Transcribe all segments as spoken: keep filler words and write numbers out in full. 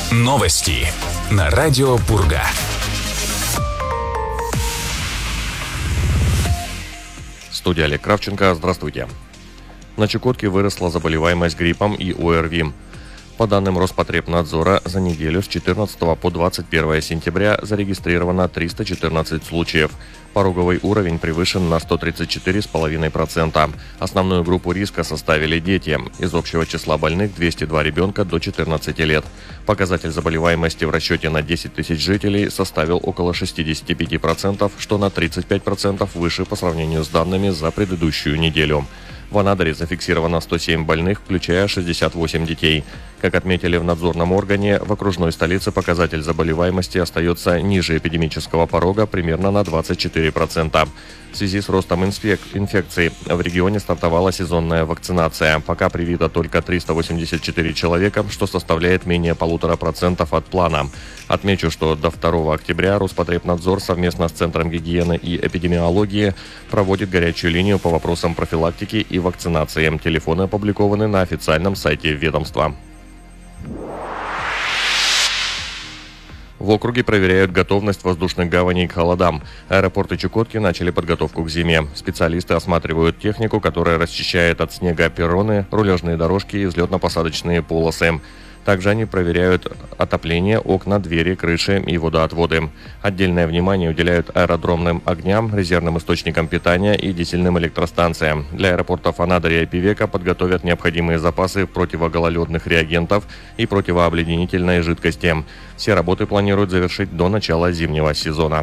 Новости на радио Пурга. Студия Олег Кравченко. Здравствуйте. На Чукотке выросла заболеваемость гриппом и ОРВИ. По данным Роспотребнадзора, за неделю с четырнадцатого по двадцать первое сентября зарегистрировано триста четырнадцать случаев. Пороговый уровень превышен на сто тридцать четыре целых пять десятых процента. Основную группу риска составили дети. Из общего числа больных двести два ребенка до четырнадцати лет. Показатель заболеваемости в расчете на десять тысяч жителей составил около шестьдесят пять процентов, что на тридцать пять процентов выше по сравнению с данными за предыдущую неделю. В Анадыре зафиксировано сто семь больных, включая шестьдесят восемь детей. Как отметили в надзорном органе, в окружной столице показатель заболеваемости остается ниже эпидемического порога примерно на двадцать четыре процента. В связи с ростом инфек- инфекций в регионе стартовала сезонная вакцинация. Пока привито только триста восемьдесят четыре человека, что составляет менее полутора процентов от плана. Отмечу, что до второго октября Роспотребнадзор совместно с Центром гигиены и эпидемиологии проводит горячую линию по вопросам профилактики и вакцинации. Телефоны опубликованы на официальном сайте ведомства. В округе проверяют готовность воздушных гаваней к холодам. Аэропорты Чукотки начали подготовку к зиме. Специалисты осматривают технику, которая расчищает от снега перроны, рулежные дорожки и взлетно-посадочные полосы. Также они проверяют отопление, окна, двери, крыши и водоотводы. Отдельное внимание уделяют аэродромным огням, резервным источникам питания и дизельным электростанциям. Для аэропортов Анадыря и Певека подготовят необходимые запасы противогололедных реагентов и противообледенительной жидкости. Все работы планируют завершить до начала зимнего сезона.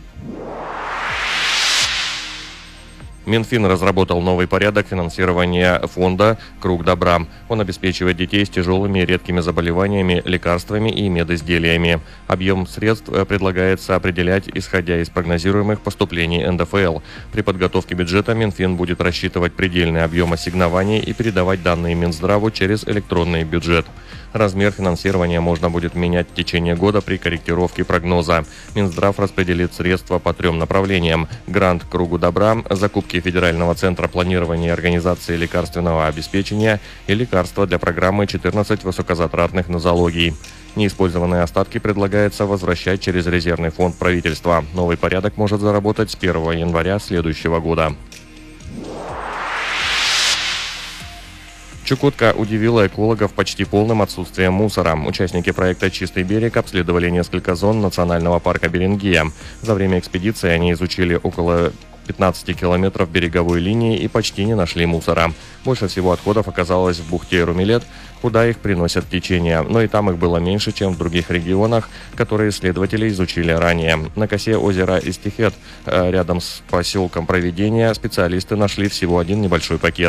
Минфин разработал новый порядок финансирования фонда «Круг добра». Он обеспечивает детей с тяжелыми и редкими заболеваниями, лекарствами и медизделиями. Объем средств предлагается определять, исходя из прогнозируемых поступлений эн дэ эф эл. При подготовке бюджета Минфин будет рассчитывать предельный объем ассигнований и передавать данные Минздраву через электронный бюджет. Размер финансирования можно будет менять в течение года при корректировке прогноза. Минздрав распределит средства по трем направлениям: грант «Кругу добра», закупки Федерального центра планирования и организации лекарственного обеспечения и лекарства для программы четырнадцать высокозатратных нозологий. Неиспользованные остатки предлагается возвращать через резервный фонд правительства. Новый порядок может заработать с первого января следующего года. Чукотка удивила экологов почти полным отсутствием мусора. Участники проекта «Чистый берег» обследовали несколько зон национального парка Берингия. За время экспедиции они изучили около пятнадцати километров береговой линии и почти не нашли мусора. Больше всего отходов оказалось в бухте Румилет, куда их приносят течения, но и там их было меньше, чем в других регионах, которые исследователи изучили ранее. На косе озера Истихет, рядом с поселком Провидения, специалисты нашли всего один небольшой пакет.